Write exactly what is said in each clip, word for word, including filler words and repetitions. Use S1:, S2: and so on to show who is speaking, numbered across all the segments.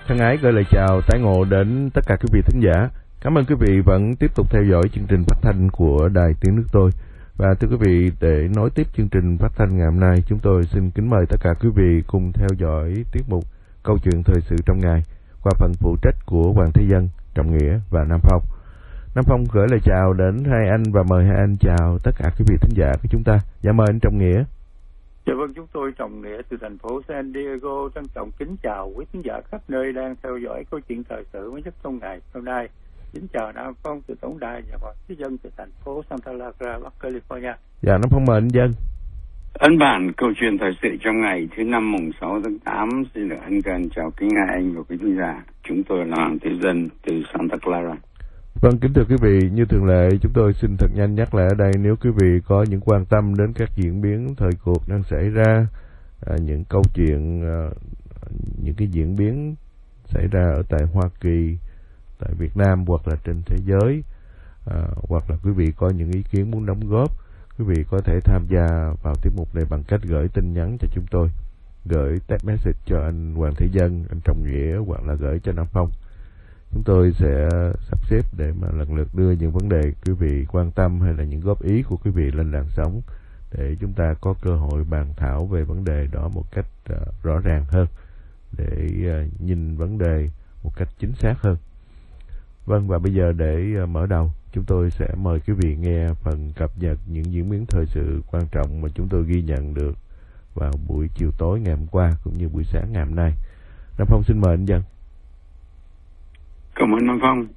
S1: Thân ái gửi lời chào tái ngộ đến tất cả quý vị thính giả. Cảm ơn quý vị vẫn tiếp tục theo dõi chương trình phát thanh của Đài Tiếng Nước Tôi. Và thưa quý vị, để nối tiếp chương trình phát thanh ngày hôm nay, chúng tôi xin kính mời tất cả quý vị cùng theo dõi tiết mục Câu chuyện thời sự trong ngày qua phần phụ trách của Hoàng Thế Dân, Trọng Nghĩa và Nam Phong. Nam Phong gửi lời chào đến hai anh và mời hai anh chào tất cả quý vị thính giả của chúng ta. Dạ mời anh Trọng Nghĩa.
S2: Dạ vâng, chúng tôi Trọng Nghĩa từ thành phố San Diego trân trọng kính chào quý khán giả khắp nơi đang theo dõi câu chuyện thời sự mới nhất trong ngày hôm nay. Kính chào Nam Phong từ tổng đài và Hoàng Thế Dân từ thành phố Santa Clara, Bắc California.
S1: Dạ Nam Phong mời anh Dân.
S3: Ấn bản câu chuyện thời sự trong ngày thứ năm mùng sáu tháng tám xin được ân cần chào kính hai anh và quý khán giả. Chúng tôi là Hoàng Thế Dân từ Santa Clara.
S1: Vâng, kính thưa quý vị, như thường lệ chúng tôi xin thật nhanh nhắc lại ở đây, nếu quý vị có những quan tâm đến các diễn biến thời cuộc đang xảy ra, à, những câu chuyện, à, những cái diễn biến xảy ra ở tại Hoa Kỳ, tại Việt Nam hoặc là trên thế giới, à, hoặc là quý vị có những ý kiến muốn đóng góp, quý vị có thể tham gia vào tiết mục này bằng cách gửi tin nhắn cho chúng tôi, gửi text message cho anh Hoàng Thế Dân, anh Trọng Nghĩa hoặc là gửi cho Nam Phong. Chúng tôi sẽ sắp xếp để mà lần lượt đưa những vấn đề quý vị quan tâm hay là những góp ý của quý vị lên làn sóng để chúng ta có cơ hội bàn thảo về vấn đề đó một cách uh, rõ ràng hơn, để uh, nhìn vấn đề một cách chính xác hơn. Vâng, và bây giờ để uh, mở đầu, chúng tôi sẽ mời quý vị nghe phần cập nhật những diễn biến thời sự quan trọng mà chúng tôi ghi nhận được vào buổi chiều tối ngày hôm qua cũng như buổi sáng ngày hôm nay. Nam Phong xin mời anh Dân.
S3: Cảm ơn Nam Phong.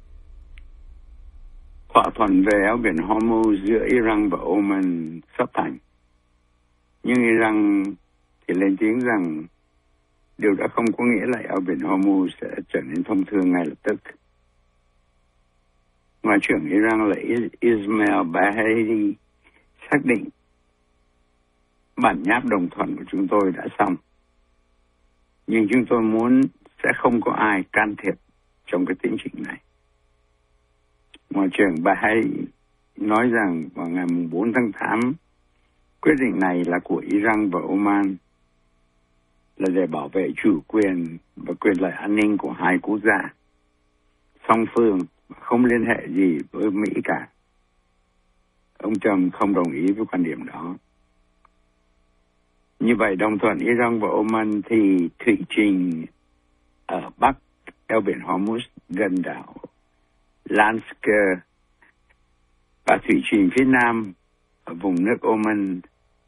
S3: Thỏa thuận về eo biển Hormuz giữa Iran và Oman sắp thành. Nhưng Iran thì lên tiếng rằng điều đã không có nghĩa là eo biển Hormuz sẽ trở nên thông thường ngay lập tức. Ngoại trưởng Iran là Ismail Bagheri xác định bản nháp đồng thuận của chúng tôi đã xong. Nhưng chúng tôi muốn sẽ không có ai can thiệp trong cái tiến trình này. Ngoại trưởng Bagheri nói rằng vào ngày bốn tháng tám, quyết định này là của Iran và Oman, là để bảo vệ chủ quyền và quyền lợi an ninh của hai quốc gia song phương, không liên hệ gì với Mỹ cả. Ông Trump không đồng ý với quan điểm đó. Như vậy, đồng thuận Iran và Oman thì thủy trình ở Bắc eo biển Hormuz gần đảo Lansker và thủy trình phía Nam ở vùng nước Oman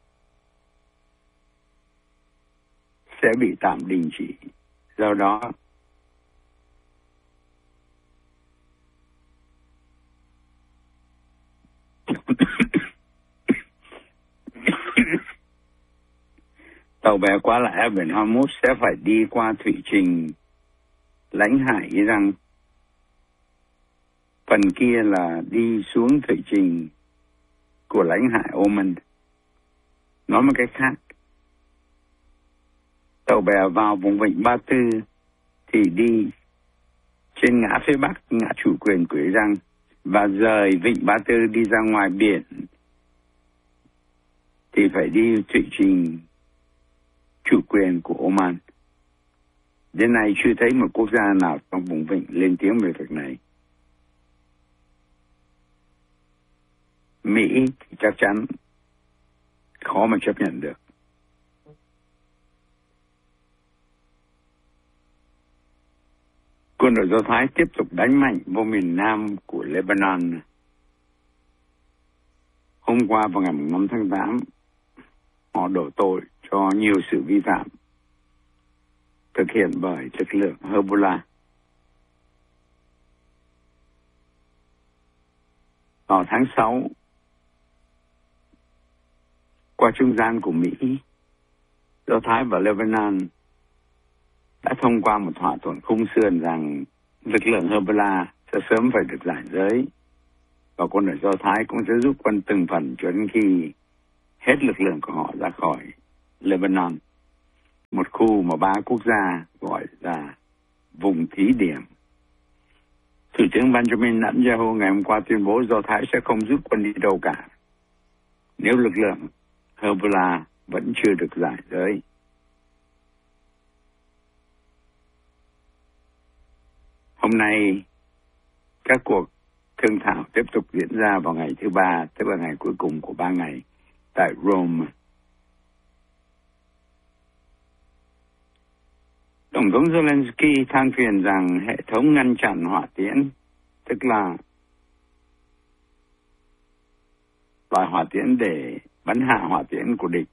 S3: sẽ bị tạm đình chỉ. Do đó, tàu bè qua lại eo biển Hormuz sẽ phải đi qua thủy trình lãnh hải Iran. Phần kia là đi xuống thủy trình của lãnh hải Oman. Nói một cách khác, tàu bè vào vùng vịnh Ba Tư thì đi trên ngã phía bắc, ngã chủ quyền của Iran, và rời vịnh Ba Tư đi ra ngoài biển thì phải đi thủy trình chủ quyền của Oman. Đến nay chưa thấy một quốc gia nào trong vùng vịnh lên tiếng về việc này. Mỹ thì chắc chắn khó mà chấp nhận được. Quân đội Do Thái tiếp tục đánh mạnh vô miền nam của Lebanon. Hôm qua vào ngày năm tháng tám, họ đổ tội cho nhiều sự vi phạm thực hiện bởi lực lượng Hezbollah. Vào tháng sáu, qua trung gian của Mỹ, Do Thái và Lebanon đã thông qua một thỏa thuận khung sườn rằng lực lượng Hezbollah sẽ sớm phải được giải giới, và quân đội Do Thái cũng sẽ giúp quân từng phần cho đến khi hết lực lượng của họ ra khỏi Lebanon, một khu mà ba quốc gia gọi là vùng thí điểm. Thủ tướng Benjamin Netanyahu ngày hôm qua tuyên bố Do Thái sẽ không giúp quân đi đâu cả nếu lực lượng Hezbollah vẫn chưa được giải giới. Hôm nay, các cuộc thương thảo tiếp tục diễn ra vào ngày thứ ba, tức là ngày cuối cùng của ba ngày tại Rome. Tổng thống Zelensky than phiền rằng hệ thống ngăn chặn hỏa tiễn, tức là loại hỏa tiễn để bắn hạ hỏa tiễn của địch,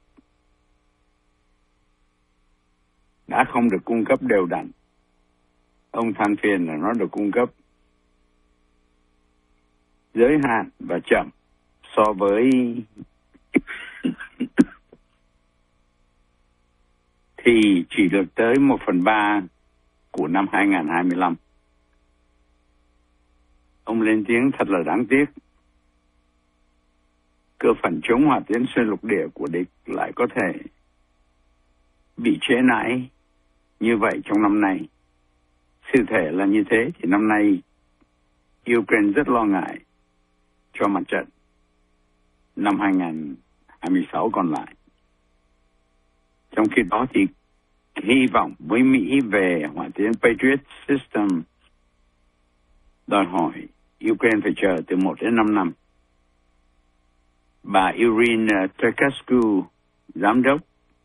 S3: đã không được cung cấp đều đặn. Ông than phiền là nó được cung cấp giới hạn và chậm so với thì chỉ được tới một phần ba của năm hai nghìn không trăm hai mươi lăm. Ông lên tiếng thật là đáng tiếc. Cơ phận chống hỏa tiễn xuyên lục địa của địch lại có thể bị trễ nải như vậy trong năm nay. Sự thể là như thế thì năm nay Ukraine rất lo ngại cho mặt trận năm hai nghìn không trăm hai mươi sáu còn lại. Trong khi đó thì hy vọng với Mỹ về hỏa tiễn Patriot System đòi hỏi Ukraine phải chờ từ một đến năm năm. Bà Irina Trekascu, giám đốc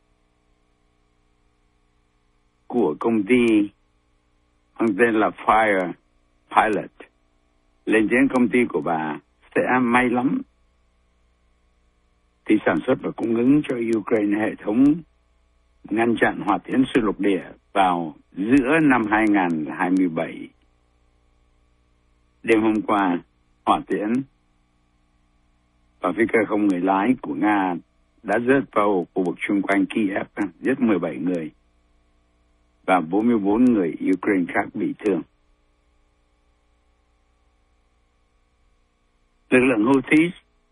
S3: của công ty mang tên là Fire Pilot, lên tiếng công ty của bà sẽ may lắm thì sản xuất và cung ứng cho Ukraine hệ thống ngăn chặn hỏa tiễn xuyên lục địa vào giữa năm hai nghìn không trăm hai mươi bảy. Đêm hôm qua, hỏa tiễn và phi cơ không người lái của Nga đã rớt vào khu vực xung quanh Kiev, giết mười bảy người và bốn mươi bốn người Ukraine khác bị thương. Lực lượng Houthi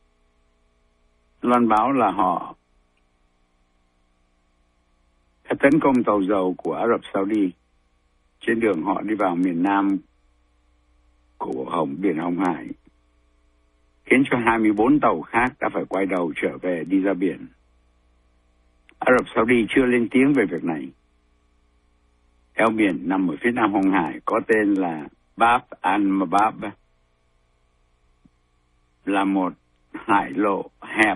S3: loan báo là họ đã tấn công tàu dầu của Ả Rập Saudi trên đường họ đi vào miền nam của Hồng Biển Hồng Hải, khiến cho hai mươi bốn tàu khác đã phải quay đầu trở về đi ra biển. Ả Rập Saudi chưa lên tiếng về việc này. Eo biển nằm ở phía nam Hồng Hải có tên là Bab al-Mandab, là một hải lộ hẹp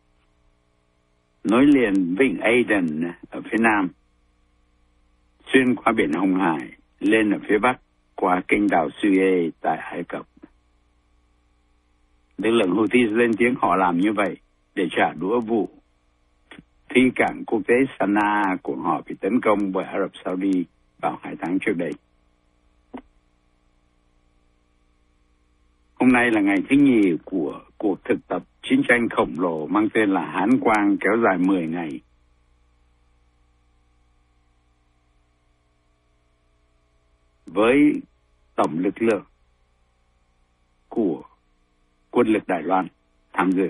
S3: nối liền vịnh Aden ở phía nam, xuyên qua biển Hồng Hải lên ở phía bắc qua kênh đảo Suez tại Ai Cập. Lực lượng Houthi lên tiếng họ làm như vậy để trả đũa vụ phi cảng quốc tế Sanaa của họ bị tấn công bởi Ả Rập Saudi vào hai tháng trước đây. Hôm nay là ngày thứ nhì của cuộc thực tập chiến tranh khổng lồ mang tên là Hán Quang kéo dài mười ngày. Với tổng lực lượng của quân lực Đài Loan tham dự.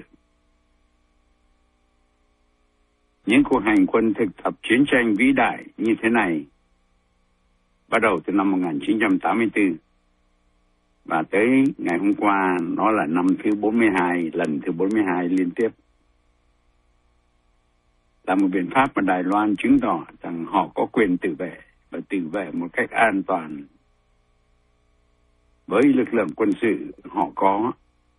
S3: Những cuộc hành quân thực tập chiến tranh vĩ đại như thế này bắt đầu từ năm một nghìn chín trăm tám mươi tư và tới ngày hôm qua nó là năm thứ bốn mươi hai, lần thứ bốn mươi hai liên tiếp. Là một biện pháp mà Đài Loan chứng tỏ rằng họ có quyền tự vệ và tự vệ một cách an toàn với lực lượng quân sự họ có.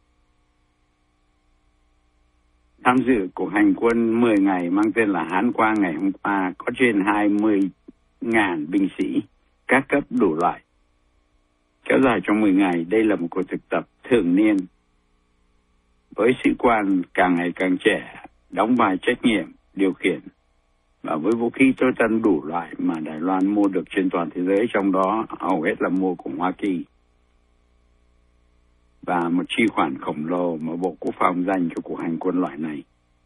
S3: Tham dự cuộc hành quân mười ngày mang tên là Hán Quang ngày hôm qua có trên hai mươi nghìn binh sĩ các cấp đủ loại. Kéo dài trong mười ngày, đây là một cuộc thực tập thường niên với sĩ quan càng ngày càng trẻ, đóng vai trách nhiệm, điều khiển và với vũ khí tối tân đủ loại mà Đài Loan mua được trên toàn thế giới, trong đó hầu hết là mua của Hoa Kỳ. Và một chi khoản khổng lồ mà Bộ Quốc phòng dành cho cuộc hành quân loại này.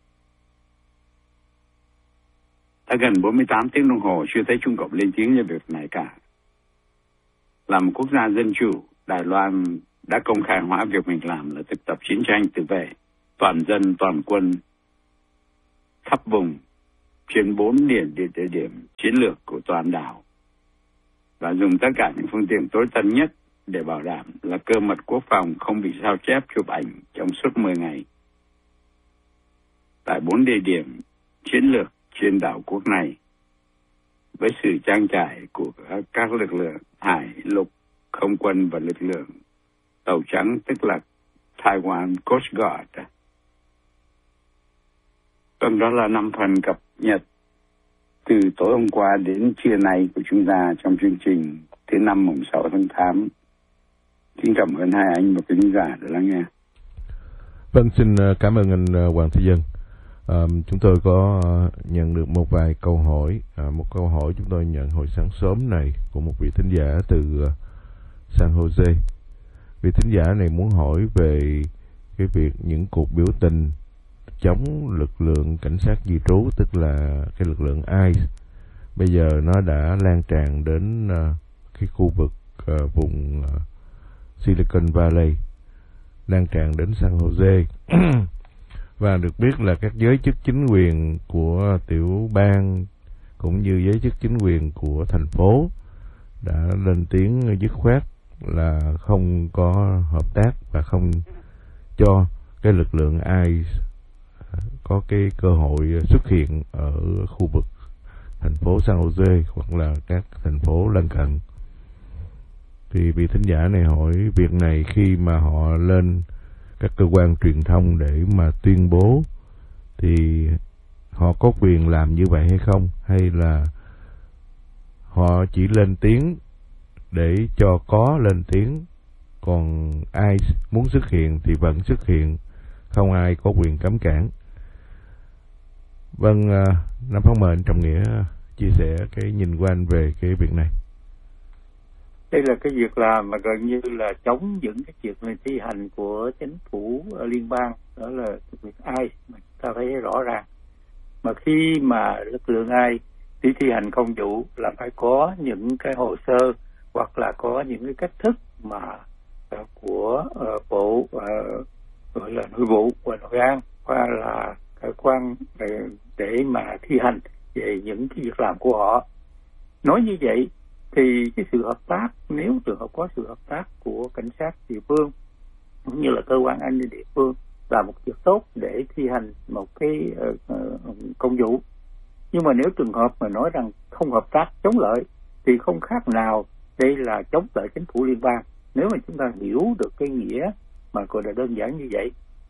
S3: Đã gần bốn mươi tám tiếng đồng hồ chưa thấy Trung Cộng lên tiếng về việc này cả. Là một quốc gia dân chủ, Đài Loan đã công khai hóa việc mình làm là thực tập chiến tranh tự vệ, toàn dân, toàn quân, khắp vùng, trên bốn điểm địa, địa điểm chiến lược của toàn đảo, và dùng tất cả những phương tiện tối tân nhất để bảo đảm là cơ mật quốc phòng không bị sao chép chụp ảnh trong suốt mười ngày. Tại bốn địa điểm chiến lược trên đảo quốc này, với sự trang trải của các lực lượng hải, lục, không quân và lực lượng tàu trắng, tức là Taiwan Coast Guard. Vâng, đó là năm phần cập nhật từ tối hôm qua đến trưa nay của chúng ta trong chương trình thứ năm mùng sáu tháng tám. Xin cảm ơn hai anh và quý khán giả đã lắng nghe.
S1: Vâng, xin cảm ơn anh Hoàng Thế Dân. À, chúng tôi có nhận được một vài câu hỏi. À, một câu hỏi chúng tôi nhận hồi sáng sớm này của một vị thính giả từ San Jose. Vị thính giả này muốn hỏi về cái việc những cuộc biểu tình chống lực lượng cảnh sát di trú, tức là cái lực lượng i xê, bây giờ nó đã lan tràn đến uh, cái khu vực uh, vùng uh, Silicon Valley, lan tràn đến San Jose. Và được biết là các giới chức chính quyền của tiểu bang cũng như giới chức chính quyền của thành phố đã lên tiếng dứt khoát là không có hợp tác và không cho cái lực lượng i xê có cái cơ hội xuất hiện ở khu vực thành phố San Jose hoặc là các thành phố lân cận. Thì vị thính giả này hỏi việc này khi mà họ lên các cơ quan truyền thông để mà tuyên bố thì họ có quyền làm như vậy hay không, hay là họ chỉ lên tiếng để cho có lên tiếng, còn ai muốn xuất hiện thì vẫn xuất hiện, không ai có quyền cấm cản. Vâng, Nam Phong mời anh Trọng Nghĩa chia sẻ cái nhìn của anh về cái việc này.
S2: Đây là cái việc làm mà gần như là chống những cái việc này thi hành của chính phủ liên bang, đó là việc ai mà ta thấy rõ ràng. Mà khi mà lực lượng ai đi thi hành công vụ là phải có những cái hồ sơ hoặc là có những cái cách thức mà uh, của uh, bộ uh, gọi là nội vụ và nội an hoặc là cơ quan để, để mà thi hành về những cái việc làm của họ. Nói như vậy thì cái sự hợp tác, nếu trường hợp có sự hợp tác của cảnh sát địa phương cũng như là cơ quan an ninh địa phương là một việc tốt để thi hành một cái uh, uh, công vụ. Nhưng mà nếu trường hợp mà nói rằng không hợp tác, chống lợi thì không khác nào đây là chống lại chính phủ liên bang. Nếu mà chúng ta hiểu được cái nghĩa mà gọi là đơn giản như vậy,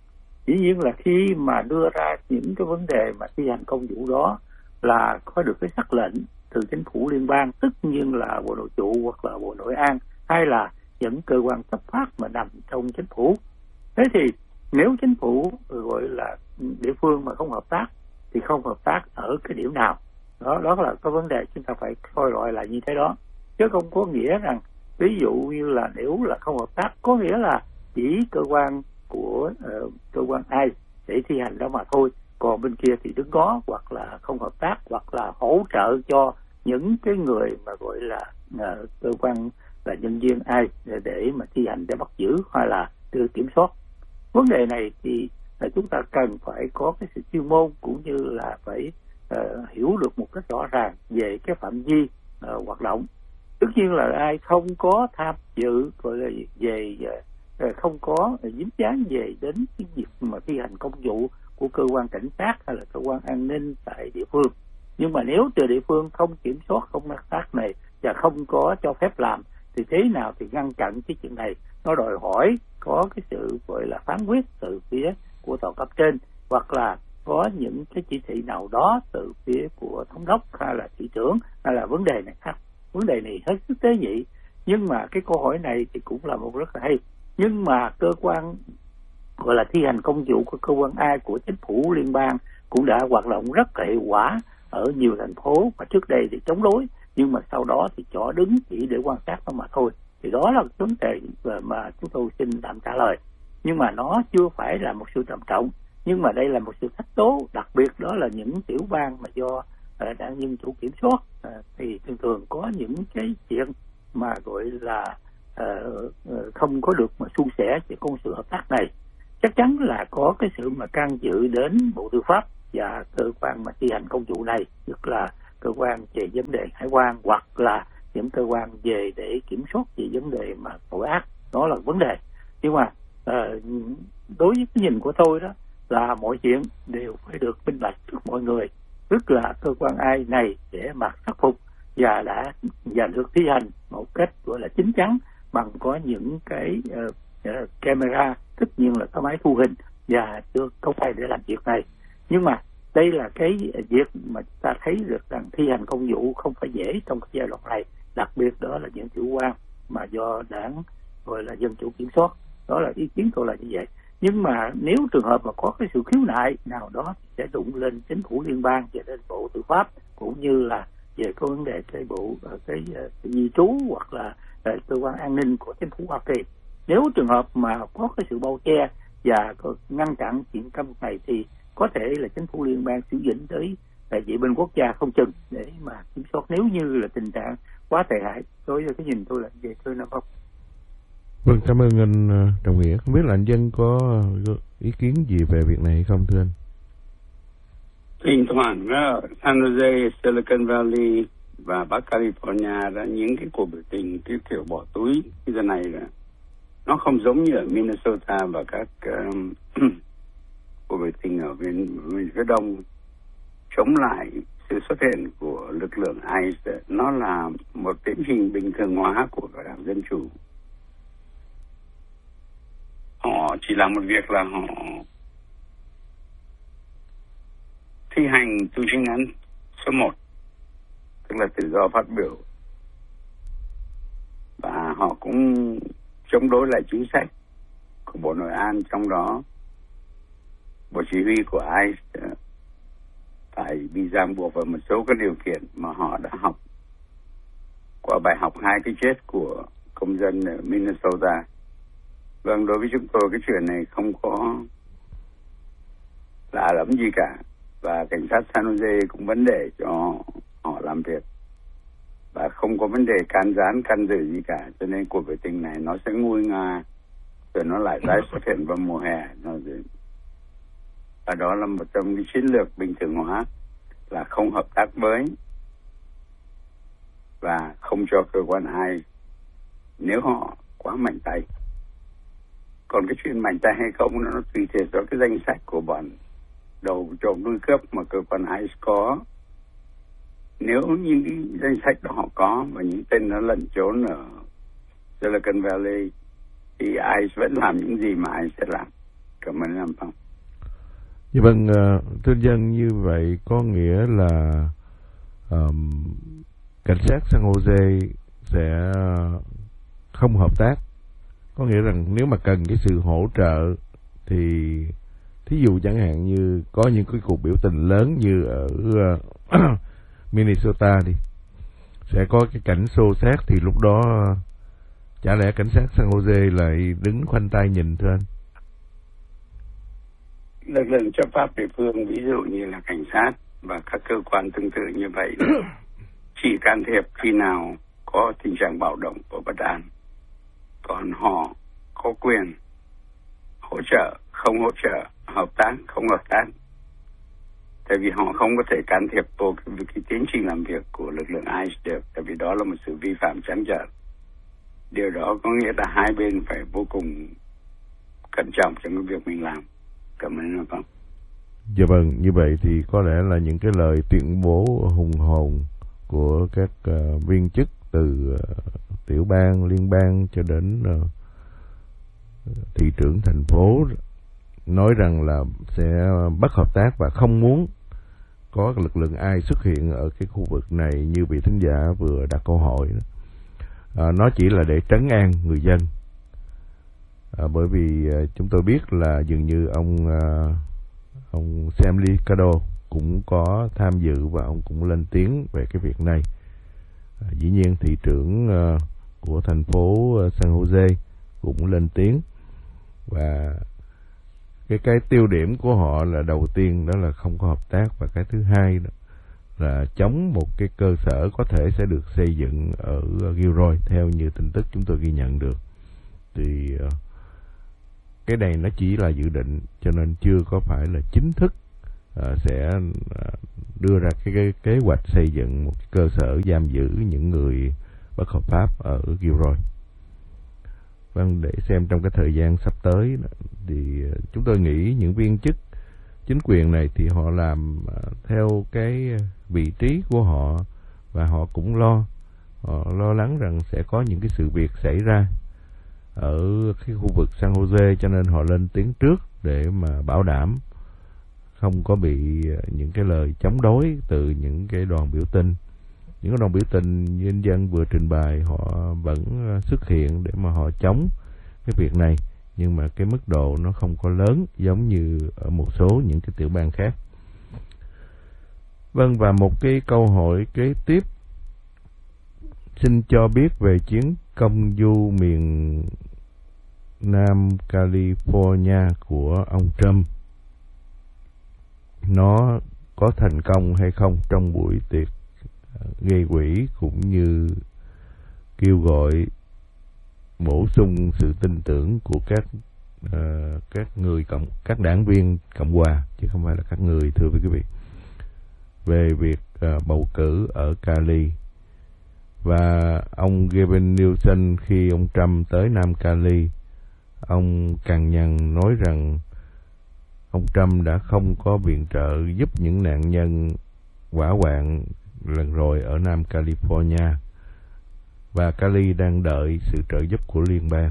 S2: dĩ nhiên là khi mà đưa ra những cái vấn đề mà thi hành công vụ đó là có được cái sắc lệnh từ chính phủ liên bang, tất nhiên là bộ nội vụ hoặc là bộ nội an hay là những cơ quan chấp pháp mà nằm trong chính phủ. Thế thì nếu chính phủ gọi là địa phương mà không hợp tác thì không hợp tác ở cái điểm nào? Đó, đó là cái vấn đề chúng ta phải coi loại là như thế đó. Chứ không có nghĩa rằng ví dụ như là nếu là không hợp tác có nghĩa là chỉ cơ quan của uh, cơ quan ai để thi hành đó mà thôi, còn bên kia thì đứng đó hoặc là không hợp tác hoặc là hỗ trợ cho những cái người mà gọi là uh, cơ quan là nhân viên ai để, để mà thi hành để bắt giữ hoặc là đưa kiểm soát. Vấn đề này thì là chúng ta cần phải có cái sự chuyên môn cũng như là phải uh, hiểu được một cách rõ ràng về cái phạm vi uh, hoạt động. Tất nhiên là ai không có tham dự gọi là về uh, không có dính dáng về đến cái việc mà thi hành công vụ của cơ quan cảnh sát hay là cơ quan an ninh tại địa phương. Nhưng mà nếu từ địa phương không kiểm soát công tác này và không có cho phép làm thì thế nào thì ngăn chặn cái chuyện này? Nó đòi hỏi có cái sự gọi là phán quyết từ phía của tòa cấp trên hoặc là có những cái chỉ thị nào đó từ phía của thống đốc hay là thị trưởng hay là vấn đề này khác. Vấn đề này hết sức tế nhị, nhưng mà cái câu hỏi này thì cũng là một rất là hay. Nhưng mà cơ quan gọi là thi hành công vụ của cơ quan ai của chính phủ liên bang cũng đã hoạt động rất hiệu quả ở nhiều thành phố mà trước đây thì chống đối, nhưng mà sau đó thì chó đứng chỉ để quan sát nó mà thôi. Thì đó là vấn đề mà chúng tôi xin tạm trả lời. Nhưng mà nó chưa phải là một sự trầm trọng, nhưng mà đây là một sự thách đố, đặc biệt đó là những tiểu bang mà do uh, đảng Dân Chủ kiểm soát uh, thì thường thường có những cái chuyện mà gọi là uh, uh, không có được mà suôn sẻ về con sự hợp tác này. Chắc chắn là có cái sự mà can dự đến Bộ Tư pháp và cơ quan mà thi hành công vụ này, tức là cơ quan về vấn đề hải quan hoặc là những cơ quan về để kiểm soát về vấn đề mà tội ác. Đó là vấn đề. Nhưng mà uh, đối với cái nhìn của tôi đó là mọi chuyện đều phải được minh bạch trước mọi người, tức là cơ quan ai này để mà khắc phục và đã và được thi hành một cách gọi là chính chắn bằng có những cái uh, uh, camera, tất nhiên là cái máy thu hình và được công khai để làm việc này. Nhưng mà đây là cái việc mà ta thấy được rằng thi hành công vụ không phải dễ trong cái giai đoạn này, đặc biệt đó là những chủ quan mà do đảng gọi là dân chủ kiểm soát. Đó là ý kiến tôi là như vậy. Nhưng mà nếu trường hợp mà có cái sự khiếu nại nào đó sẽ đụng lên chính phủ liên bang và lên bộ tư pháp, cũng như là về cái vấn đề cái bộ cái, cái di trú hoặc là cơ quan an ninh của chính phủ Hoa Kỳ. Nếu trường hợp mà có cái sự bao che và ngăn chặn chuyện cấm này thì có thể là chính phủ liên bang sử dụng tới đại diện bên quốc gia không chừng để mà kiểm soát, nếu như là tình trạng quá tệ hại. Đối với cái nhìn tôi là về tôi nó không.
S1: Vâng, cảm ơn anh Trọng Nghĩa. Không biết là anh Dân có ý kiến gì về việc này hay không thưa anh?
S3: Thỉnh thoảng San Jose, Silicon Valley và Bắc California đã những cái cuộc biểu tình cái kiểu bỏ túi cái giờ này là nó không giống như ở Minnesota và các um, cuộc biểu tình ở bên, bên phía đông chống lại sự xuất hiện của lực lượng i xê. Nó là một tiến trình bình thường hóa của đảng Dân Chủ. Họ chỉ làm một việc là họ thi hành tù chính án số một, tức là tự do phát biểu, và họ cũng chống đối lại chính sách của Bộ Nội an, trong đó Bộ Chỉ huy của i xê phải bị ràng buộc vào một số các điều kiện mà họ đã học qua bài học hai cái chết của công dân ở Minnesota. Vâng, đối với chúng tôi cái chuyện này không có lạ lắm gì cả, và cảnh sát San Jose cũng vấn đề cho họ làm việc và không có vấn đề can gián can dự gì cả, cho nên cuộc biểu tình này nó sẽ nguôi nga rồi nó lại tái xuất hiện vào mùa hè. Và đó là một trong cái chiến lược bình thường hóa, là không hợp tác với và không cho cơ quan ai nếu họ quá mạnh tay. Còn cái chuyện mạnh tay hay không nó tùy thuộc vào cái danh sách của bọn đầu trộm đuôi cướp mà cơ quan i xê có. Nếu những cái danh sách đó họ có và những tên nó lẩn trốn ở Silicon Valley thì i xê vẫn làm những gì mà i xê sẽ làm. Cảm ơn anh Phong.
S1: Dạ vâng, thưa Dân, như vậy có nghĩa là um, cảnh sát San Jose sẽ không hợp tác. Có nghĩa rằng nếu mà cần cái sự hỗ trợ thì thí dụ chẳng hạn như có những cái cuộc biểu tình lớn như ở uh, Minnesota đi, sẽ có cái cảnh xô xát, thì lúc đó chả lẽ cảnh sát San Jose lại đứng khoanh tay nhìn thưa anh?
S3: Lực lượng chấp pháp địa phương, ví dụ như là cảnh sát và các cơ quan tương tự như vậy, chỉ can thiệp khi nào có tình trạng bạo động và bất an. Còn họ có quyền hỗ trợ, không hỗ trợ, hợp tác, không hợp tác. Tại vì họ không có thể can thiệp vào cái, cái tiến trình làm việc của lực lượng i xê được, tại vì đó là một sự vi phạm trắng trợn. Điều đó có nghĩa là hai bên phải vô cùng cẩn trọng trong cái việc mình làm. Cảm ơn anh Phong.
S1: Dạ vâng, như vậy thì có lẽ là những cái lời tuyên bố hùng hồn của các uh, viên chức từ uh, tiểu bang, liên bang cho đến uh, thị trưởng thành phố nói rằng là sẽ bất hợp tác và không muốn có lực lượng ai xuất hiện ở cái khu vực này như vị thính giả vừa đặt câu hỏi đó. À, nó chỉ là để trấn an người dân. À, bởi vì à, chúng tôi biết là dường như ông à, ông Sam Liccardo cũng có tham dự và ông cũng lên tiếng về cái việc này. À, dĩ nhiên thị trưởng à, của thành phố San Jose cũng lên tiếng, và cái cái tiêu điểm của họ là đầu tiên đó là không có hợp tác, và cái thứ hai đó là chống một cái cơ sở có thể sẽ được xây dựng ở Gilroy theo như tin tức chúng tôi ghi nhận được. Thì uh, cái này nó chỉ là dự định, cho nên chưa có phải là chính thức uh, sẽ uh, đưa ra cái, cái kế hoạch xây dựng một cơ sở giam giữ những người bất hợp pháp ở Gilroy. Vâng, để xem trong cái thời gian sắp tới thì chúng tôi nghĩ những viên chức chính quyền này thì họ làm theo cái vị trí của họ, và họ cũng lo họ lo lắng rằng sẽ có những cái sự việc xảy ra ở cái khu vực San Jose, cho nên họ lên tiếng trước để mà bảo đảm không có bị những cái lời chống đối từ những cái đoàn biểu tình. Những cái đoàn biểu tình nhân dân vừa trình bày họ vẫn xuất hiện để mà họ chống cái việc này, nhưng mà cái mức độ nó không có lớn giống như ở một số những cái tiểu bang khác. Vâng, và một cái câu hỏi kế tiếp, xin cho biết về chuyến công du miền Nam California của ông Trump, nó có thành công hay không trong buổi tiệc gây quỹ cũng như kêu gọi bổ sung sự tin tưởng của các uh, các người cộng các đảng viên Cộng hòa, chứ không phải là các người, thưa quý vị, về việc uh, bầu cử ở Cali. Và ông Gavin Newsom khi ông Trump tới Nam Cali, ông cằn nhằn nói rằng ông Trump đã không có viện trợ giúp những nạn nhân hỏa hoạn lần rồi ở Nam California, và Cali đang đợi sự trợ giúp của liên bang.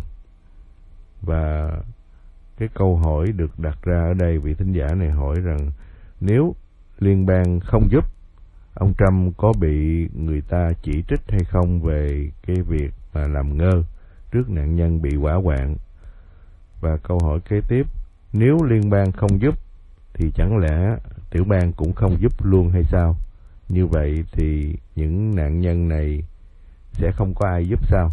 S1: Và cái câu hỏi được đặt ra ở đây, vị thính giả này hỏi rằng nếu liên bang không giúp, ông Trump có bị người ta chỉ trích hay không về cái việc mà làm ngơ trước nạn nhân bị hỏa hoạn. Và câu hỏi kế tiếp, nếu liên bang không giúp thì chẳng lẽ tiểu bang cũng không giúp luôn hay sao? Như vậy thì những nạn nhân này sẽ không có ai giúp sao?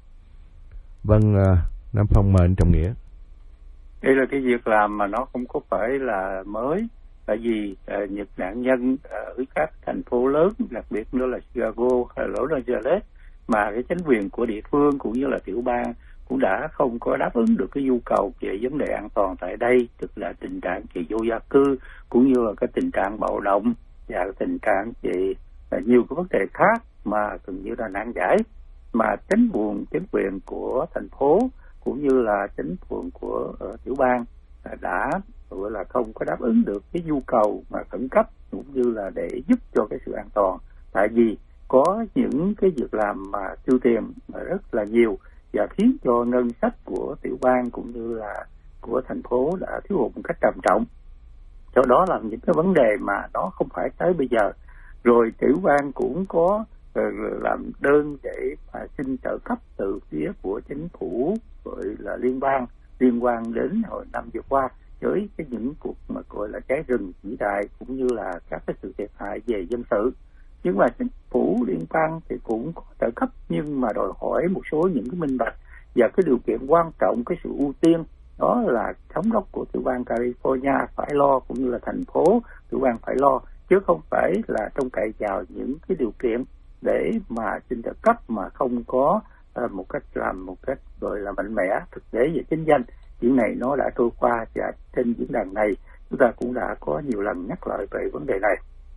S1: Vâng, Nam Phong mời anh Trọng Nghĩa.
S2: Đây là cái việc làm mà nó không có phải là mới, tại vì uh, những nạn nhân ở các thành phố lớn, đặc biệt nữa là Chicago hay Los Angeles, mà cái chính quyền của địa phương cũng như là tiểu bang cũng đã không có đáp ứng được cái nhu cầu về vấn đề an toàn tại đây, tức là tình trạng về vô gia cư cũng như là cái tình trạng bạo động và tình trạng về uh, nhiều cái vấn đề khác mà gần như là nan giải, mà chính buồn chính quyền của thành phố cũng như là chính quyền của uh, tiểu bang uh, đã gọi là không có đáp ứng được cái nhu cầu mà khẩn cấp cũng như là để giúp cho cái sự an toàn, tại vì có những cái việc làm mà tiêu tiền mà rất là nhiều và khiến cho ngân sách của tiểu bang cũng như là của thành phố đã thiếu hụt một cách trầm trọng. Do đó là những cái vấn đề mà nó không phải tới bây giờ. Rồi tiểu bang cũng có uh, làm đơn để mà xin trợ cấp từ phía của chính phủ gọi là liên bang liên quan đến hồi năm vừa qua với cái những cuộc mà gọi là cháy rừng vĩ đại cũng như là các cái sự thiệt hại về dân sự. Nhưng mà chính phủ liên bang thì cũng có trợ cấp, nhưng mà đòi hỏi một số những cái minh bạch và cái điều kiện quan trọng, cái sự ưu tiên đó là thống đốc của tiểu bang California phải lo cũng như là thành phố tiểu bang phải lo, chứ không phải là trông cậy vào những cái điều kiện để mà xin trợ cấp mà không có uh, một cách làm một cách gọi là mạnh mẽ thực tế về chính danh. Chuyện này nó đã trôi qua và trên diễn đàn này chúng ta cũng đã có nhiều lần nhắc lại về vấn đề này.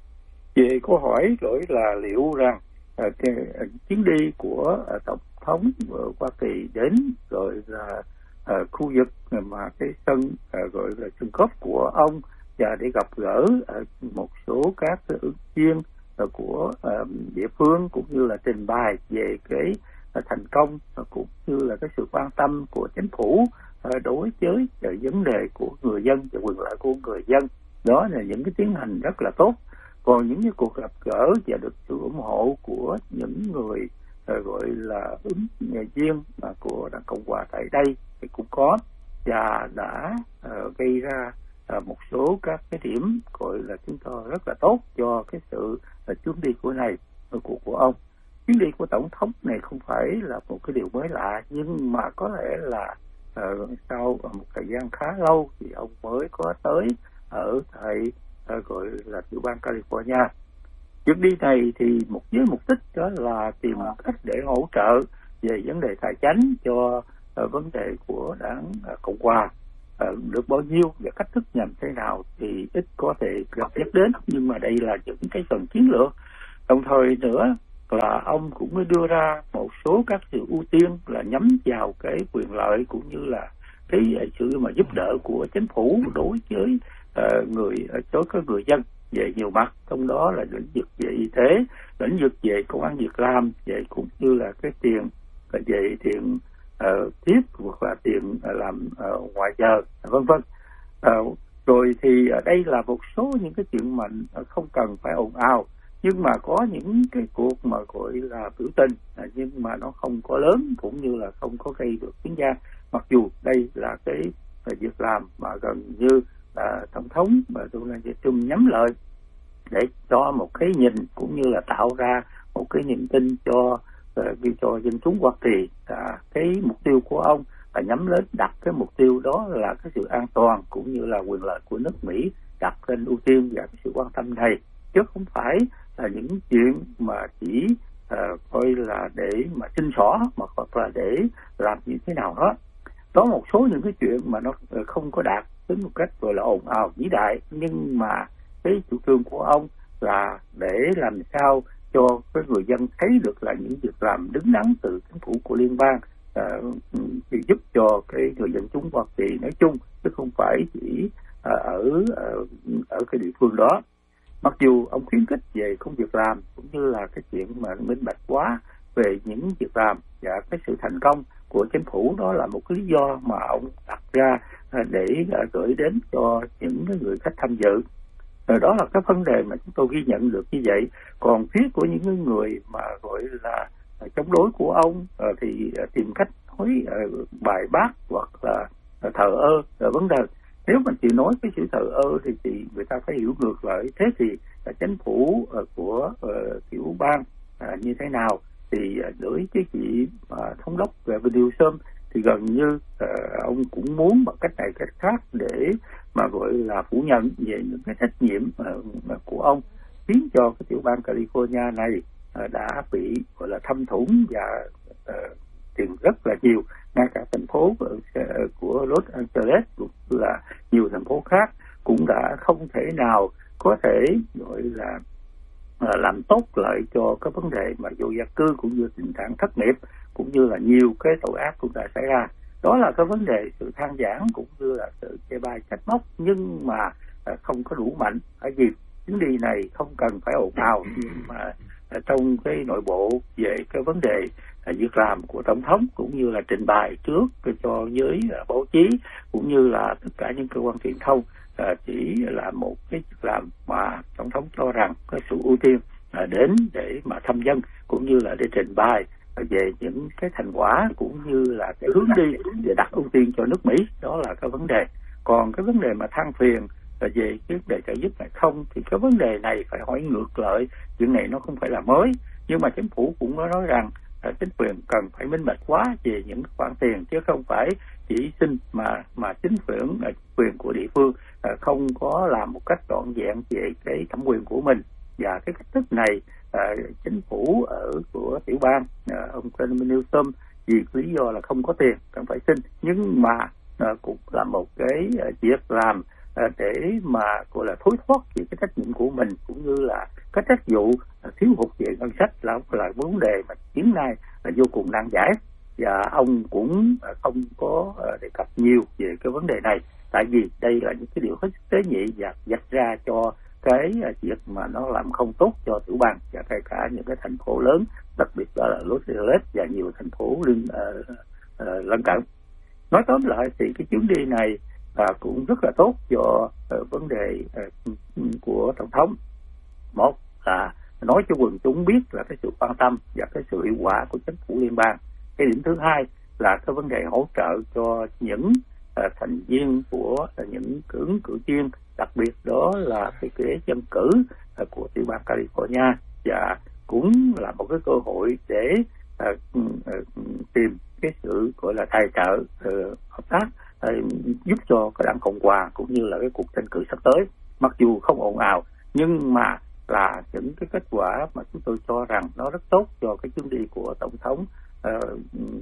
S2: Về câu hỏi lỗi là liệu rằng uh, cái uh, chuyến đi của uh, tổng thống uh, Hoa Kỳ đến rồi là uh, khu vực mà cái sân uh, gọi là sân cốp của ông và để gặp gỡ uh, một số các ứng viên uh, của uh, địa phương cũng như là trình bày về cái uh, thành công uh, cũng như là cái sự quan tâm của chính phủ uh, đối với uh, vấn đề của người dân và quyền lợi của người dân. Đó là những cái tiến hành rất là tốt. Còn những cái cuộc gặp gỡ và được sự ủng hộ của những người uh, gọi là ứng viên mà của Đảng Cộng hòa tại đây thì cũng có và đã uh, gây ra uh, một số các cái điểm gọi là chúng tôi rất là tốt cho cái sự uh, chuyến đi của này của của ông. Chuyến đi của tổng thống này không phải là một cái điều mới lạ, nhưng mà có lẽ là uh, sau một thời gian khá lâu thì ông mới có tới ở tại uh, gọi là tiểu bang California. Chuyến đi này thì một với mục đích đó là tìm cách để hỗ trợ về vấn đề tài chính cho uh, vấn đề của đảng uh, Cộng hòa uh, được bao nhiêu và cách thức nhằm thế nào thì ít có thể gặp nhắc đến, nhưng mà đây là những cái phần chiến lược. Đồng thời nữa là ông cũng mới đưa ra một số các sự ưu tiên là nhắm vào cái quyền lợi cũng như là cái sự mà giúp đỡ của chính phủ đối với uh, người đối với người dân về nhiều mặt, trong đó là lĩnh vực về y tế, lĩnh vực về công ăn việc làm, về cũng như là cái tiền về tiền uh, tiếp hoặc là tiền làm uh, ngoại giờ, vân vân. Uh, rồi thì ở đây là một số những cái chuyện mà không cần phải ồn ào, nhưng mà có những cái cuộc mà gọi là biểu tình, nhưng mà nó không có lớn cũng như là không có gây được tiếng vang, mặc dù đây là cái việc làm mà gần như là tổng thống và Donald Trump nhắm lợi để cho một cái nhìn cũng như là tạo ra một cái niềm tin cho uh, cho dân chúng Hoa Kỳ. À, cái mục tiêu của ông là nhắm đến đặt cái mục tiêu đó là cái sự an toàn cũng như là quyền lợi của nước Mỹ đặt lên ưu tiên và cái sự quan tâm này, chứ không phải là những chuyện mà chỉ uh, coi là để mà xin xỏ mà hoặc là để làm như thế nào đó. Có một số những cái chuyện mà nó không có đạt đến một cách gọi là ồn ào vĩ đại, nhưng mà cái chủ trương của ông là để làm sao cho cái người dân thấy được là những việc làm đứng đắn từ chính phủ của liên bang uh, thì giúp cho cái người dân chúng Hoa Kỳ nói chung, chứ không phải chỉ uh, ở uh, ở cái địa phương đó. Mặc dù ông khuyến khích về công việc làm cũng như là cái chuyện mà minh bạch quá về những việc làm và cái sự thành công của chính phủ, đó là một cái lý do mà ông đặt ra để gửi đến cho những người khách tham dự. Rồi đó là cái vấn đề mà chúng tôi ghi nhận được như vậy. Còn phía của những người mà gọi là chống đối của ông thì tìm cách nói bài bác hoặc là thờ ơ là vấn đề. Nếu mình chỉ nói cái sự thờ ơ thì, thì người ta phải hiểu ngược lại. Thế thì chính phủ của tiểu bang như thế nào? Thì đối với chị thống đốc Gavin Newsom thì gần như uh, ông cũng muốn bằng cách này cách khác để mà gọi là phủ nhận về những cái trách nhiệm uh, của ông, khiến cho cái tiểu bang California này uh, đã bị gọi là thâm thủng và uh, tiền rất là nhiều. Ngay cả thành phố uh, của Los Angeles cũng là nhiều thành phố khác cũng đã không thể nào có thể gọi là uh, làm tốt lại cho cái vấn đề mà vô gia cư cũng như tình trạng thất nghiệp cũng như là nhiều cái tội ác cũng đã xảy ra. Đó là cái vấn đề sự than vãn cũng như là sự chê bai trách móc, nhưng mà không có đủ mạnh. Bởi vì chuyến đi này không cần phải ồn ào, nhưng mà trong cái nội bộ về cái vấn đề việc làm của tổng thống cũng như là trình bày trước cho giới báo chí cũng như là tất cả những cơ quan truyền thông chỉ là một cái việc làm mà tổng thống cho rằng có sự ưu tiên đến để mà thăm dân cũng như là để trình bày về những cái thành quả cũng như là cái hướng đi để đặt ưu tiên cho nước Mỹ. Đó là cái vấn đề. Còn cái vấn đề mà than phiền về cái vấn đề trợ giúp hay không thì cái vấn đề này phải hỏi ngược lại. Chuyện này nó không phải là mới, nhưng mà chính phủ cũng có nói rằng uh, chính quyền cần phải minh bạch quá về những khoản tiền, chứ không phải chỉ xin mà mà chính quyền uh, quyền của địa phương uh, không có làm một cách trọn vẹn về cái thẩm quyền của mình. Và cái cách thức này uh, chính phủ ở của tiểu bang uh, ông Gavin Newsom vì lý do là không có tiền cần phải xin, nhưng mà uh, cũng là một cái uh, việc làm uh, để mà gọi là thối thoát về cái trách nhiệm của mình cũng như là cái trách vụ uh, thiếu hụt về ngân sách là là vấn đề mà hiện nay là vô cùng nan giải. Và ông cũng uh, không có uh, đề cập nhiều về cái vấn đề này, tại vì đây là những cái điều hết sức tế nhị và vạch ra cho cái việc mà nó làm không tốt cho tiểu bang và kể cả những cái thành phố lớn, đặc biệt là Los Angeles và nhiều thành phố liên uh, uh, lân cận. Nói tóm lại thì cái chuyến đi này uh, cũng rất là tốt cho uh, vấn đề uh, của tổng thống. Một là nói cho quần chúng biết là cái sự quan tâm và cái sự hiệu quả của chính phủ liên bang. Cái điểm thứ hai là cái vấn đề hỗ trợ cho những uh, thành viên của uh, những ứng cử viên, đặc biệt đó là cái ghế dân cử uh, của tiểu bang California, và cũng là một cái cơ hội để uh, uh, tìm cái sự gọi là tài trợ uh, hợp tác uh, giúp cho cái đảng Cộng hòa cũng như là cái cuộc tranh cử sắp tới. Mặc dù không ồn ào, nhưng mà là những cái kết quả mà chúng tôi cho rằng nó rất tốt cho cái chuyến đi của tổng thống uh,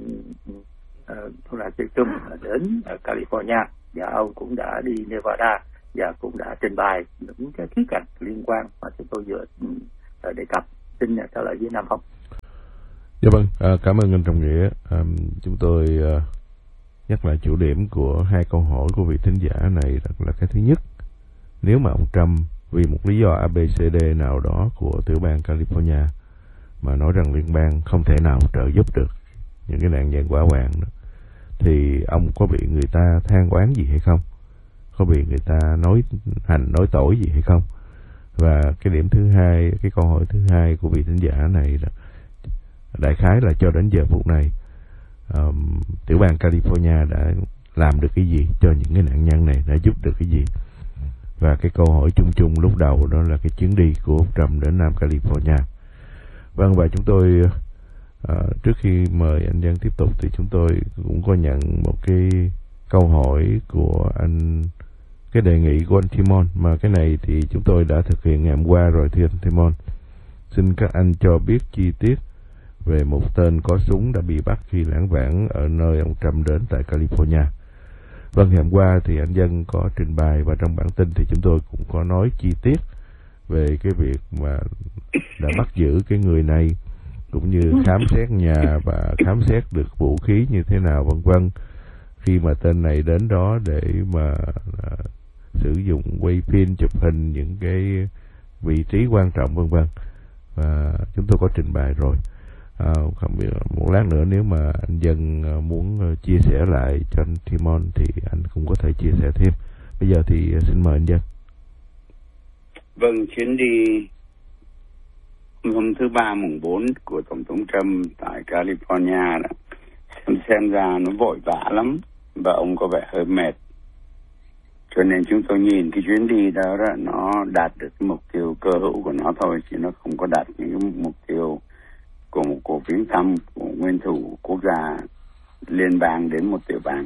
S2: uh, là Trump đến uh, California, và ông cũng đã đi Nevada và cũng đã trình bày những cái khía cạnh liên quan mà chúng tôi vừa uh, đề cập. Xin trả lời với Nam Phong.
S1: Dạ vâng, à, cảm ơn anh Trọng Nghĩa. À, chúng tôi à, nhắc lại chủ điểm của hai câu hỏi của vị thính giả này là, là cái thứ nhất, nếu mà ông Trump vì một lý do a bê xê đê nào đó của tiểu bang California mà nói rằng liên bang không thể nào trợ giúp được những cái nạn nhân hỏa hoạn đó, thì ông có bị người ta than oán gì hay không? Có bị người ta nói hành nói tội gì hay không? Và cái điểm thứ hai, cái câu hỏi thứ hai của vị thính giả này là đại khái là cho đến giờ phút này um, tiểu bang California đã làm được cái gì cho những cái nạn nhân này, đã giúp được cái gì? Và cái câu hỏi chung chung lúc đầu đó là cái chuyến đi của ông Trump đến Nam California. Vâng, và chúng tôi uh, trước khi mời anh Dân tiếp tục thì chúng tôi cũng có nhận một cái câu hỏi của anh, cái đề nghị của anh Timon, mà cái này thì chúng tôi đã thực hiện ngày hôm qua rồi thưa anh Timon. Xin các anh cho biết chi tiết về một tên có súng đã bị bắt khi lãng vãng ở nơi ông Trump đến tại California. Vâng, ngày hôm qua thì anh Dân có trình bày và trong bản tin thì chúng tôi cũng có nói chi tiết về cái việc mà đã bắt giữ cái người này, cũng như khám xét nhà và khám xét được vũ khí như thế nào vân vân khi mà tên này đến đó để mà à, sử dụng quay phim chụp hình những cái vị trí quan trọng vân vân. Và chúng tôi có trình bày rồi. À, không biết một lát nữa nếu mà anh Dân muốn chia sẻ lại cho anh Timon thì anh cũng có thể chia sẻ thêm. Bây giờ thì xin mời anh Dân.
S3: Vâng, chuyến đi hôm thứ ba mùng bốn của Tổng thống Trump tại California đó, xem, xem ra nó vội vã lắm và ông có vẻ hơi mệt. Cho nên chúng tôi nhìn cái chuyến đi đó, đó nó đạt được cái mục tiêu cơ hữu của nó thôi, chứ nó không có đạt những cái mục tiêu của một cuộc viếng thăm của nguyên thủ quốc gia liên bang đến một tiểu bang.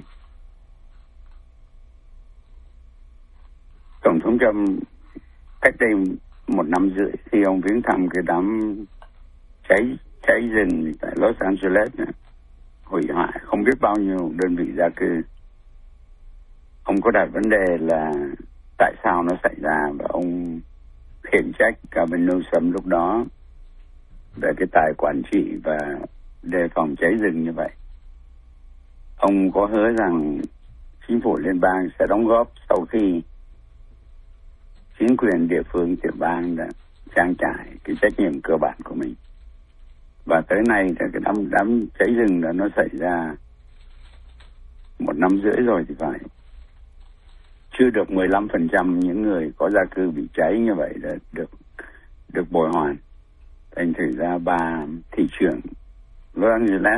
S3: Tổng thống Trump cách đây một năm rưỡi khi ông viếng thăm cái đám cháy cháy rừng tại Los Angeles này, hủy hoại không biết bao nhiêu đơn vị gia cư. Ông có đặt vấn đề là tại sao nó xảy ra, và ông khiển trách Gavin Newsom lúc đó về cái tài quản trị và đề phòng cháy rừng như vậy. Ông có hứa rằng chính phủ liên bang sẽ đóng góp sau khi chính quyền địa phương tiểu bang đã trang trải cái trách nhiệm cơ bản của mình. Và tới nay thì cái đám, đám cháy rừng đó nó xảy ra một năm rưỡi rồi thì phải. Chưa được mười lăm phần trăm những người có gia cư bị cháy như vậy đã được được bồi hoàn. Thành thử ra bà thị trưởng Los Angeles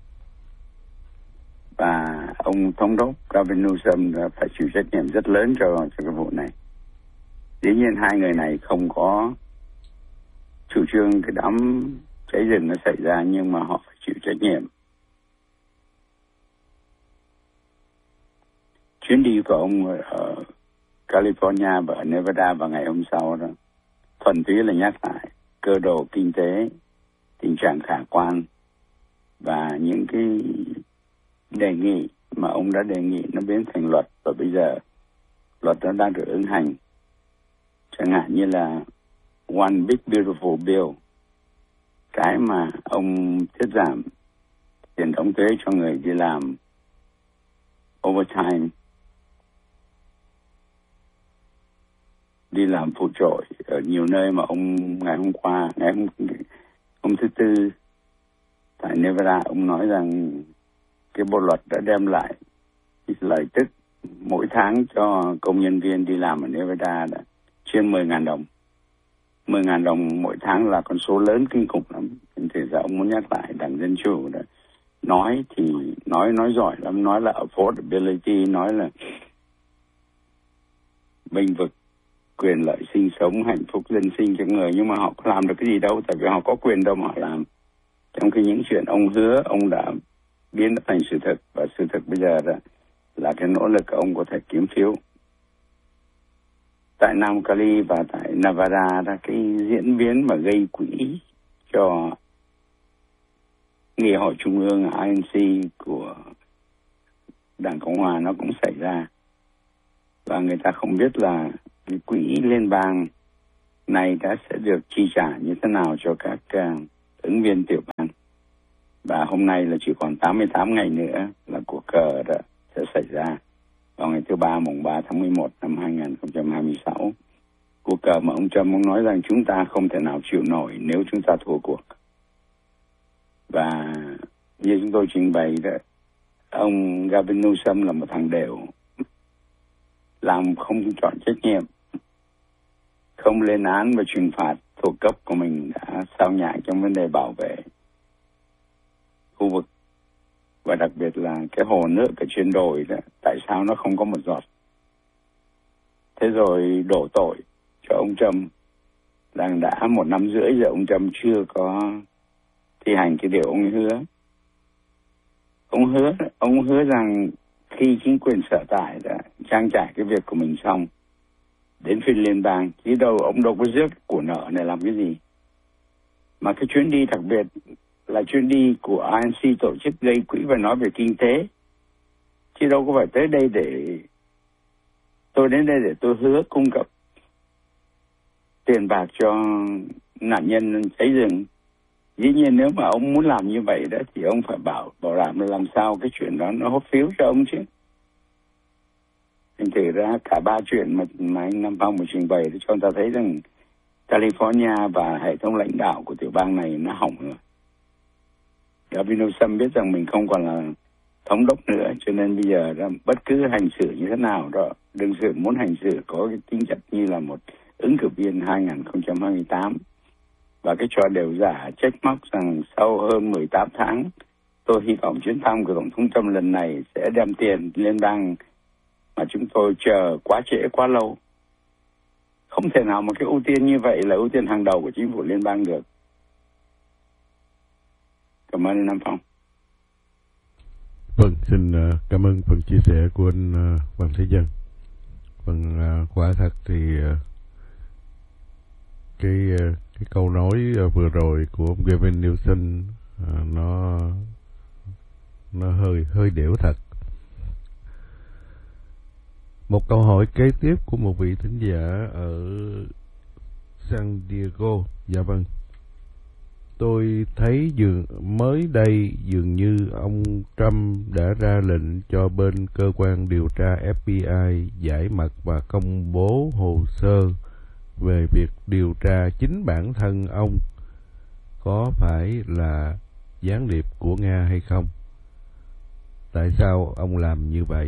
S3: và ông thống đốc Gavin Newsom phải chịu trách nhiệm rất lớn cho, cho cái vụ này. Dĩ nhiên hai người này không có chủ trương cái đám cháy rừng nó xảy ra, nhưng mà họ phải chịu trách nhiệm. Chuyến đi của ông ở California và ở Nevada vào ngày hôm sau đó thuần túy là nhắc lại cơ đồ kinh tế, tình trạng khả quan và những cái đề nghị mà ông đã đề nghị nó biến thành luật, và bây giờ luật đó đang được ứng hành. Chẳng hạn như là One Big Beautiful Bill, cái mà ông tiết giảm tiền đóng thuế cho người đi làm overtime, đi làm phụ trội ở nhiều nơi mà ông ngày hôm qua, ngày hôm, hôm thứ Tư tại Nevada, ông nói rằng cái bộ luật đã đem lại cái lợi tức mỗi tháng cho công nhân viên đi làm ở Nevada đã trên mười nghìn đồng. mười nghìn đồng mỗi tháng là con số lớn kinh khủng lắm. Thì giờ ông muốn nhắc lại đảng Dân Chủ đó. Nói thì nói nói giỏi lắm, nói là affordability, nói là bênh vực quyền lợi sinh sống, hạnh phúc dân sinh cho người, nhưng mà họ có làm được cái gì đâu, tại vì họ có quyền đâu mà họ làm. Trong khi những chuyện ông hứa, ông đã biến nó thành sự thật, và sự thật bây giờ là, là cái nỗ lực của ông có thể kiếm phiếu. Tại Nam Cali và tại Nevada là cái diễn biến mà gây quỹ cho Nghị hội Trung ương I N C của Đảng Cộng Hòa nó cũng xảy ra. Và người ta không biết là cái quỹ liên bang này đã sẽ được chi trả như thế nào cho các uh, ứng viên tiểu bang. Và hôm nay là chỉ còn tám mươi tám ngày nữa là cuộc cờ đó sẽ xảy ra vào ngày thứ ba mùng ba tháng mười một năm hai nghìn không trăm hai mươi sáu. Cuộc cờ mà ông Trump ông nói rằng chúng ta không thể nào chịu nổi nếu chúng ta thua cuộc. Và như chúng tôi trình bày đó, ông Gavin Newsom là một thằng đều, làm không chọn trách nhiệm, không lên án và trừng phạt thuộc cấp của mình đã sao nhãng trong vấn đề bảo vệ khu vực, và đặc biệt là cái hồ nước ở trên đồi đó, tại sao nó không có một giọt. Thế rồi đổ tội cho ông Trump, đang đã một năm rưỡi rồi ông Trump chưa có thi hành cái điều ông hứa. Ông hứa, ông hứa rằng khi chính quyền sở tại đã trang trải cái việc của mình xong, đến phiên liên bang, chứ đâu ông đâu có rước của nợ này làm cái gì. Mà cái chuyến đi đặc biệt là chuyến đi của i en xê tổ chức gây quỹ và nói về kinh tế, chứ đâu có phải tới đây để tôi đến đây để tôi hứa cung cấp tiền bạc cho nạn nhân cháy rừng. Dĩ nhiên nếu mà ông muốn làm như vậy đó thì ông phải bảo bảo đảm là làm sao cái chuyện đó nó hốt phiếu cho ông chứ. Thành thử ra cả ba chuyện mà, mà anh Nam Phong vừa trình bày cho chúng ta thấy rằng California và hệ thống lãnh đạo của tiểu bang này nó hỏng rồi. Gavin Newsom biết rằng mình không còn là thống đốc nữa, cho nên bây giờ bất cứ hành xử như thế nào đó, đừng sự muốn hành xử có cái tính chất như là một ứng cử viên hai không hai tám. Và cái trò đều giả trách móc rằng sau hơn mười tám tháng, tôi hy vọng chuyến thăm của Tổng thống Trump lần này sẽ đem tiền liên bang mà chúng tôi chờ quá trễ quá lâu. Không thể nào mà cái ưu tiên như vậy là ưu tiên hàng đầu của chính phủ liên bang được. Cảm ơn anh Nam Phong.
S1: Vâng, xin uh, cảm ơn phần chia sẻ của anh uh, Hoàng Thế Dân. Vâng, uh, quả thật thì uh, cái uh, cái câu nói uh, vừa rồi của ông Gavin Newsom uh, nó nó hơi hơi đểu thật. Một câu hỏi kế tiếp của một vị thính giả ở San Diego. Dạ vâng. Tôi thấy dường mới đây dường như ông Trump đã ra lệnh cho bên cơ quan điều tra ép bê i giải mật và công bố hồ sơ về việc điều tra chính bản thân ông có phải là gián điệp của Nga hay không. Tại sao ông làm như vậy?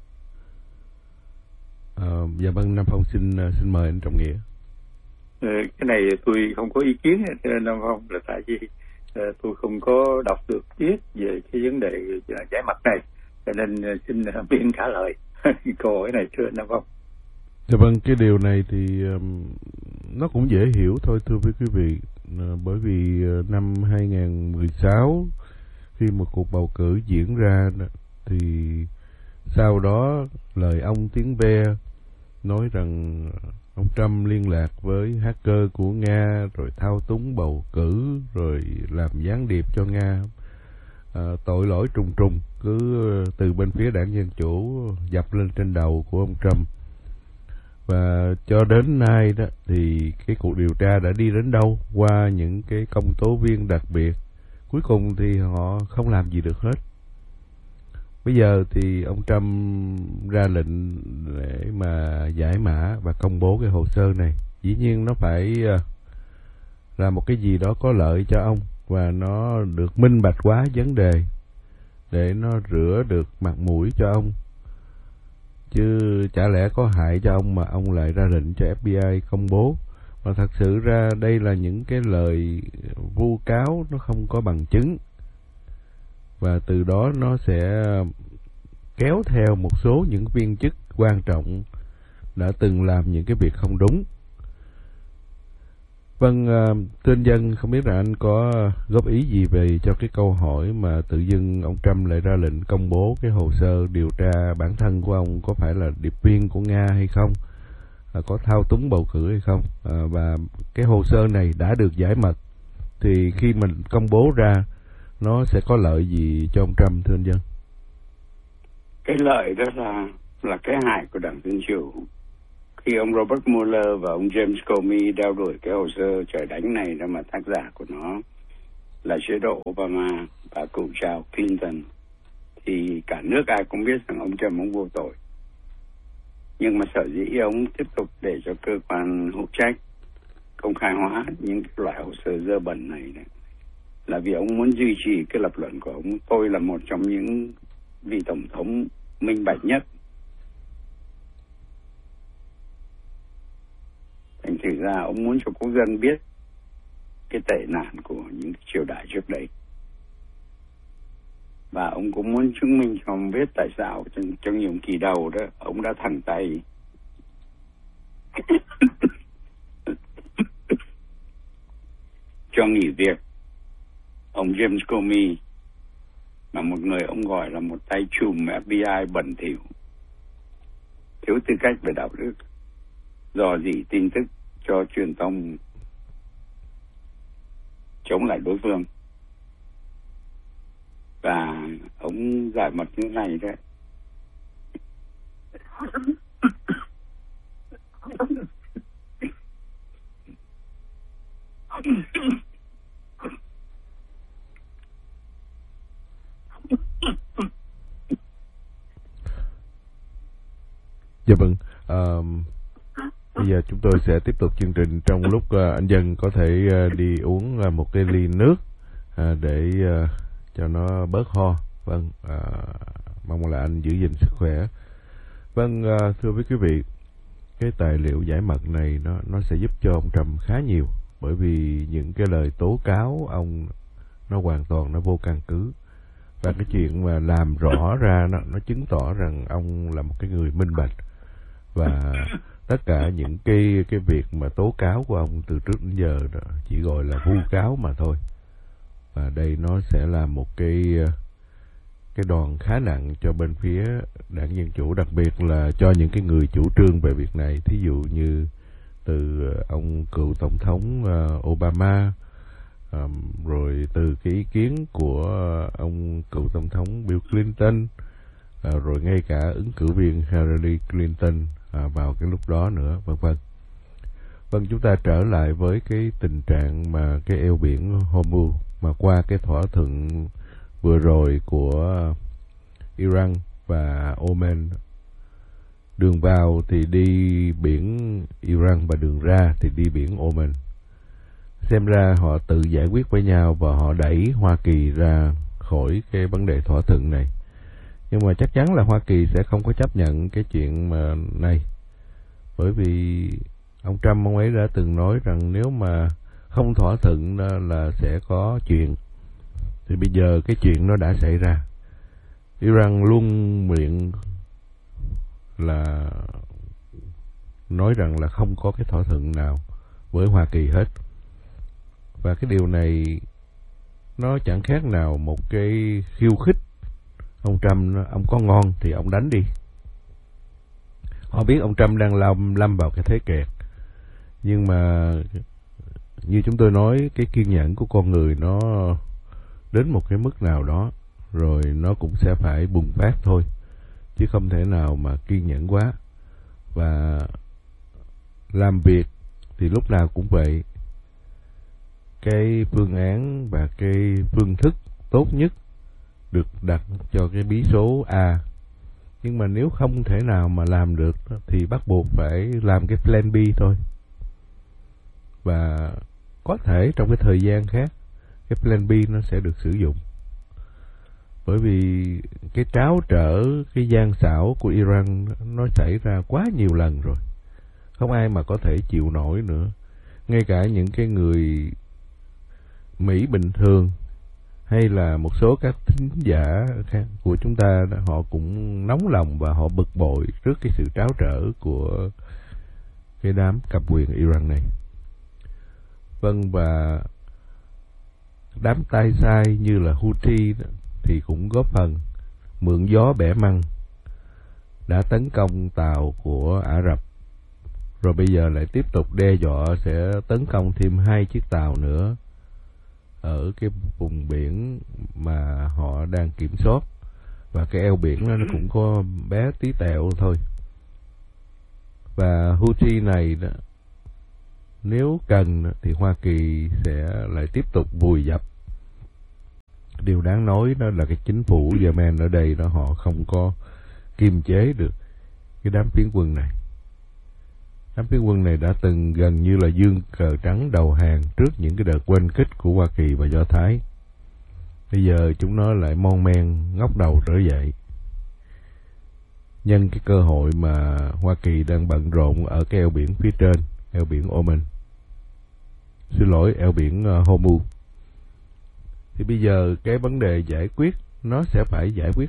S1: À, dạ vâng, Nam Phong xin xin mời anh Trọng Nghĩa.
S2: Cái này tôi không có ý kiến cho nên Nam Phong, là tại vì tôi không có đọc được viết về cái vấn đề giải mật này, cho nên xin biện trả lời câu hỏi này thưa Nam Phong.
S1: Dạ vâng, cái điều này thì um, nó cũng dễ hiểu thôi thưa với quý vị, uh, bởi vì uh, năm hai không một sáu khi một cuộc bầu cử diễn ra thì sau đó lời ông tiếng ve nói rằng ông Trump liên lạc với hacker của Nga rồi thao túng bầu cử rồi làm gián điệp cho Nga. À, tội lỗi trùng trùng cứ từ bên phía đảng Dân Chủ dập lên trên đầu của ông Trump. Và cho đến nay đó thì cái cuộc điều tra đã đi đến đâu qua những cái công tố viên đặc biệt. Cuối cùng thì họ không làm gì được hết. Bây giờ thì ông Trump ra lệnh để mà giải mã và công bố cái hồ sơ này. Dĩ nhiên nó phải là một cái gì đó có lợi cho ông và nó được minh bạch hóa vấn đề để nó rửa được mặt mũi cho ông. Chứ chả lẽ có hại cho ông mà ông lại ra lệnh cho ép bê i công bố. Mà thật sự ra đây là những cái lời vu cáo nó không có bằng chứng. Và từ đó nó sẽ kéo theo một số những viên chức quan trọng đã từng làm những cái việc không đúng. Vâng, thưa anh Dân, không biết là anh có góp ý gì về cho cái câu hỏi mà tự dưng ông Trump lại ra lệnh công bố cái hồ sơ điều tra bản thân của ông có phải là điệp viên của Nga hay không, à, có thao túng bầu cử hay không, à, và cái hồ sơ này đã được giải mật thì khi mình công bố ra nó sẽ có lợi gì cho ông Trump thưa anh Dân?
S3: Cái lợi đó là là cái hại của đảng Dân Chủ. Khi ông Robert Mueller và ông James Comey đeo đuổi cái hồ sơ trời đánh này đó, mà tác giả của nó là chế độ Obama và cựu chào Clinton, thì cả nước ai cũng biết rằng ông Trump ông vô tội. Nhưng mà sở dĩ ông tiếp tục để cho cơ quan hữu trách công khai hóa những loại hồ sơ dơ bẩn này, này là vì ông muốn duy trì cái lập luận của ông. Tôi là một trong những vị tổng thống minh bạch nhất. Thành thử ra ông muốn cho quốc dân biết cái tệ nạn của những triều đại trước đây. Và ông cũng muốn chứng minh cho ông biết tại sao trong, trong nhiệm kỳ đầu đó ông đã thẳng tay cho nghỉ việc ông James Comey, mà một người ông gọi là một tay trùm ép bê i bẩn thỉu, thiếu tư cách về đạo đức, dò dỉ tin tức cho truyền thông chống lại đối phương. Và ông giải mật như này đấy.
S1: Dạ vâng. À, bây giờ chúng tôi sẽ tiếp tục chương trình trong lúc uh, anh Dân có thể uh, đi uống uh, một cái ly nước uh, để uh, cho nó bớt ho. Vâng, uh, mong là anh giữ gìn sức khỏe. Vâng, uh, thưa với quý vị, cái tài liệu giải mật này nó nó sẽ giúp cho ông Trump khá nhiều, bởi vì những cái lời tố cáo ông nó hoàn toàn nó vô căn cứ. Và cái chuyện mà làm rõ ra nó, nó chứng tỏ rằng ông là một cái người minh bạch. Và tất cả những cái cái việc mà tố cáo của ông từ trước đến giờ đó chỉ gọi là vu cáo mà thôi. Và đây nó sẽ là một cái cái đòn khá nặng cho bên phía đảng Dân Chủ, đặc biệt là cho những cái người chủ trương về việc này. Thí dụ như từ ông cựu tổng thống uh, Obama, um, rồi từ cái ý kiến của ông cựu tổng thống Bill Clinton, uh, rồi ngay cả ứng cử viên Hillary Clinton uh, vào cái lúc đó nữa, vân vân. Vâng, chúng ta trở lại với cái tình trạng mà cái eo biển Hormuz, mà qua cái thỏa thuận vừa rồi của Iran và Oman, đường vào thì đi biển Iran và đường ra thì đi biển Oman. Xem ra họ tự giải quyết với nhau và họ đẩy Hoa Kỳ ra khỏi cái vấn đề thỏa thuận này. Nhưng mà chắc chắn là Hoa Kỳ sẽ không có chấp nhận cái chuyện mà này, bởi vì ông Trump ông ấy đã từng nói rằng nếu mà không thỏa thuận là sẽ có chuyện. Thì bây giờ cái chuyện nó đã xảy ra. Iran luôn miệng là nói rằng là không có cái thỏa thuận nào với Hoa Kỳ hết. Và cái điều này nó chẳng khác nào một cái khiêu khích. Ông Trump, ông có ngon thì ông đánh đi. Họ biết ông Trump đang lâm, lâm vào cái thế kẹt. Nhưng mà như chúng tôi nói, cái kiên nhẫn của con người nó đến một cái mức nào đó rồi nó cũng sẽ phải bùng phát thôi, chứ không thể nào mà kiên nhẫn quá. Và làm việc thì lúc nào cũng vậy. Cái phương án và cái phương thức tốt nhất được đặt cho cái bí số A. Nhưng mà nếu không thể nào mà làm được thì bắt buộc phải làm cái plan B thôi. Và có thể trong cái thời gian khác cái plan B nó sẽ được sử dụng. Bởi vì cái tráo trở, cái gian xảo của Iran nó xảy ra quá nhiều lần rồi. Không ai mà có thể chịu nổi nữa. Ngay cả những cái người Mỹ bình thường hay là một số các thính giả khác của chúng ta, họ cũng nóng lòng và họ bực bội trước cái sự tráo trở của cái đám cầm quyền Iran này. Vâng, và đám tay sai như là Houthi thì cũng góp phần mượn gió bẻ măng, đã tấn công tàu của Ả Rập, rồi bây giờ lại tiếp tục đe dọa sẽ tấn công thêm hai chiếc tàu nữa ở cái vùng biển mà họ đang kiểm soát. Và cái eo biển nó cũng có bé tí tẹo thôi. Và Houthi này đó, nếu cần thì Hoa Kỳ sẽ lại tiếp tục vùi dập. Điều đáng nói đó là cái chính phủ Yemen ở đây đó, họ không có kiềm chế được cái đám phiến quân này. Đám phiến quân này đã từng gần như là dương cờ trắng đầu hàng trước những cái đợt quên kích của Hoa Kỳ và Do Thái. Bây giờ chúng nó lại mon men ngóc đầu trở dậy. nhân cái cơ hội mà Hoa Kỳ đang bận rộn ở cái eo biển phía trên, eo biển Oman, xin lỗi, eo biển uh, Hormuz. Thì bây giờ cái vấn đề giải quyết nó sẽ phải giải quyết